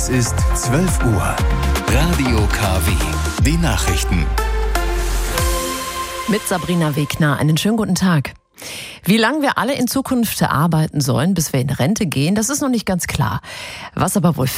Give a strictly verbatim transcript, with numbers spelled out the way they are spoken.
ist zwölf Uhr. Radio K W. Die Nachrichten. Mit Sabrina Wegner. Einen schönen guten Tag. Wie lange wir alle in Zukunft arbeiten sollen, bis wir in Rente gehen, das ist noch nicht ganz klar. Was aber wohl